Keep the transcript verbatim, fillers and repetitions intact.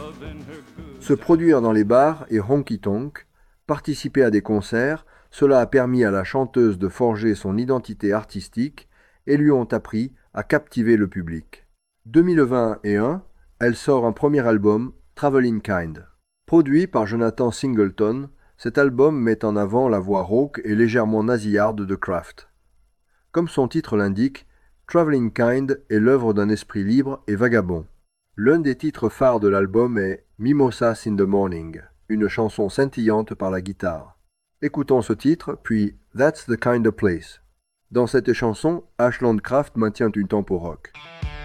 Se produire dans les bars et honky-tonk, participer à des concerts, cela a permis à la chanteuse de forger son identité artistique et lui ont appris à captiver le public. deux mille vingt et un, elle sort un premier album, Traveling Kind. Produit par Jonathan Singleton, cet album met en avant la voix rauque et légèrement nasillarde de Kraft. Comme son titre l'indique, Traveling Kind est l'œuvre d'un esprit libre et vagabond. L'un des titres phares de l'album est Mimosas in the Morning, une chanson scintillante par la guitare. Écoutons ce titre, puis That's the Kind of Place. Dans cette chanson, Ashland Kraft maintient une tempo rock.